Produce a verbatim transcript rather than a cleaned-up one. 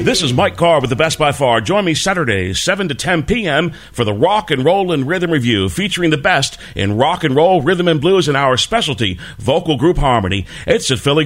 this is Mike Carr with the Best by Far. Join me Saturdays, seven to ten p.m. for the Rock and Roll and Rhythm Review, featuring the best in rock and roll, rhythm and blues, and our specialty, vocal group harmony. It's at Philly